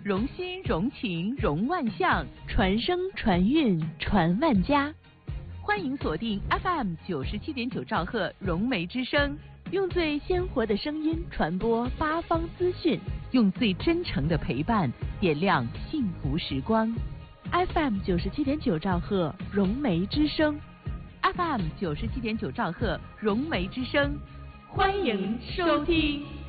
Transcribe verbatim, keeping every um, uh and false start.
融心融情融万象，传声传韵传万家。欢迎锁定 F M 九十七点九兆赫融媒之声，用最鲜活的声音传播八方资讯，用最真诚的陪伴点亮幸福时光。F M 九十七点九兆赫融媒之声 ，F M 九十七点九兆赫融媒之声，欢迎收听。